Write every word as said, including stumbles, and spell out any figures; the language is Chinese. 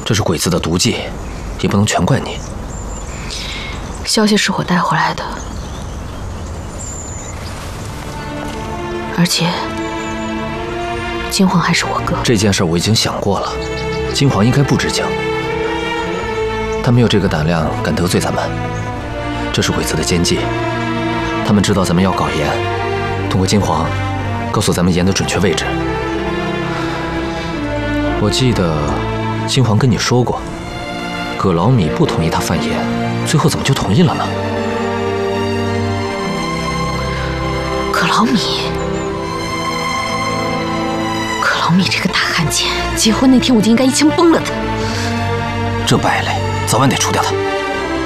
这是鬼子的毒计，也不能全怪你。 消息是我带回来的，而且金黄还是我哥。 这件事我已经想过了，金黄应该不知情，他没有这个胆量敢得罪咱们。这是鬼子的奸计，他们知道咱们要搞盐，通过金黄告诉咱们盐的准确位置。我记得金黄跟你说过，葛老米不同意他贩盐，最后怎么就同意了呢？ 葛老米，葛老米这个大汉奸，结婚那天我就应该一枪崩了他。 这败类早晚得除掉他。